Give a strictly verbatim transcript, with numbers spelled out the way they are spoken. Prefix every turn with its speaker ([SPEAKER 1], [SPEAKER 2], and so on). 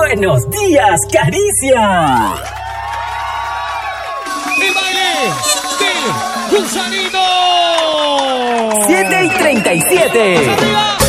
[SPEAKER 1] Buenos días, Caricia.
[SPEAKER 2] ¡El baile del gusanito!
[SPEAKER 1] siete y treinta y siete.
[SPEAKER 2] ¡Arriba!